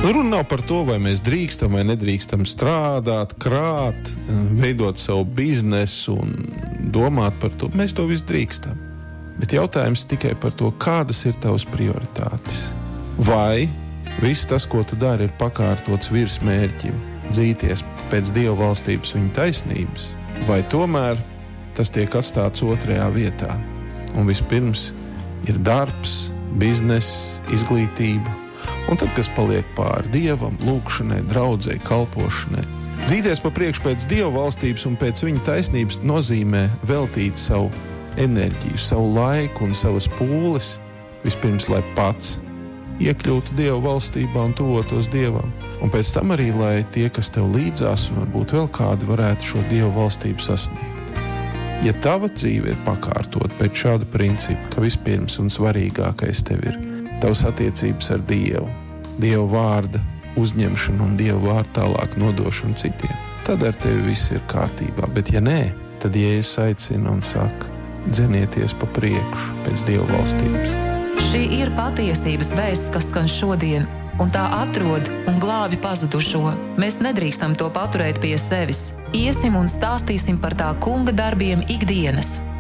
Runa nav par to, vai mēs drīkstam vai nedrīkstam strādāt, krāt, veidot savu biznesu un domāt par to. Mēs to visu drīkstam. Bet jautājums tikai par to, kādas ir tavas prioritātes. Vai viss tas, ko tu dari, ir pakārtots virs mērķim, dzīties pēc Dieva valstības un viņa taisnības, vai tomēr tas tiek atstāts otrajā vietā. Un vispirms ir darbs, bizness, izglītība, un tad, kas paliek pāri Dievam, lūgšanai, draudzei, kalpošanai. Dzīties pa priekšu pēc Dieva valstības un pēc viņa taisnības nozīmē veltīt savu enerģiju, savu laiku un savas pūles, vispirms, lai pats iekļūtu Dieva valstībā un tuvotos Dievam. Un pēc tam arī, lai tie, kas tev līdzās un varbūt vēl kādi, varētu šo Dieva valstību sasniegt. Ja tava dzīve ir pakārtot pēc šāda principa, ka vispirms un svarīgākais tev ir tavas attiecības ar Dievu, Dieva vārda uzņemšanu un Dieva vārdu tālāk nodošanu citiem, tad ar tevi viss ir kārtībā. Bet ja nē, tad Jēzus aicina un saka, dzenieties pa priekšu pēc Dieva valstības. Šī ir patiesības vēsts, kas skan šodien, un tā atrod un glābi pazudušo. Mēs nedrīkstam to paturēt pie sevis. Iesim un stāstīsim par tā kunga darbiem ikdienas.